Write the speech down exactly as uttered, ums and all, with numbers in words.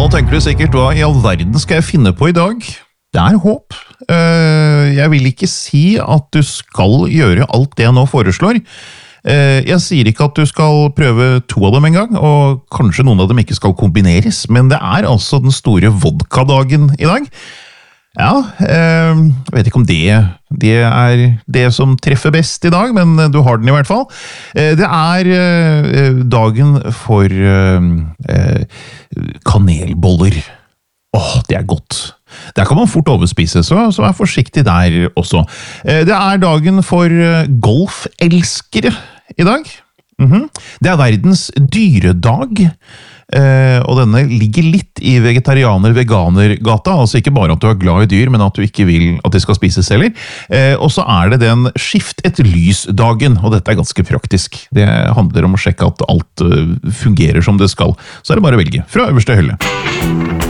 nå tenker du sikkert, hva i all verden skal jeg finne på i dag? Det er håp. Jeg vil ikke si at du skal gjøre alt det jeg nå foreslår. Jeg sier ikke at du skal prøve to av dem en gang, og kanskje noen av dem ikke skal kombineres, men det er altså den store vodka-dagen i dag. Ja, jeg vet ikke om det, det er det som treffer best i dag, men du har den i hvert fall. Det er dagen for kanelboller. Åh, det er godt. Der kan man fort overspise, så, så vær forsiktig der også. Det er dagen for golfelskere i dag. Mm-hmm. Det er verdens dyredag. Uh, og denne ligger litt i vegetarianer-veganer-gata, altså ikke bare at du er glad i dyr, men at du ikke vil at de skal spises heller. Uh, og så er det den skift et lys-dagen, og dette er ganske praktisk. Det handler om å sjekke at alt uh, fungerer som det skal. Så er det bare å velge fra øverste hylle.